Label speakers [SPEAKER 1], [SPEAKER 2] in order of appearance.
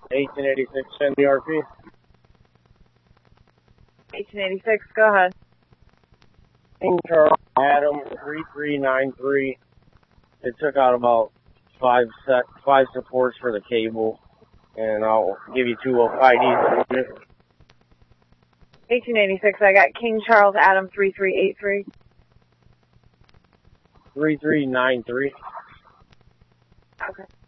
[SPEAKER 1] 1886 send the RP.
[SPEAKER 2] 1886, go ahead.
[SPEAKER 1] King Charles Adam 3393. It took out about five supports for the cable, and I'll give you two IDs.
[SPEAKER 2] 1886, I got King Charles Adam 3383.
[SPEAKER 1] 3393.
[SPEAKER 2] Okay.